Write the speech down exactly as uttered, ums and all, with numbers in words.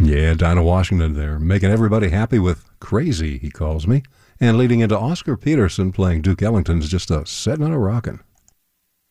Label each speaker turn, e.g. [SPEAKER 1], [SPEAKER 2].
[SPEAKER 1] Yeah, Dinah Washington there, making everybody happy with Crazy, he calls me. And leading into Oscar Peterson playing Duke Ellington's Just a Settin' and a Rockin'.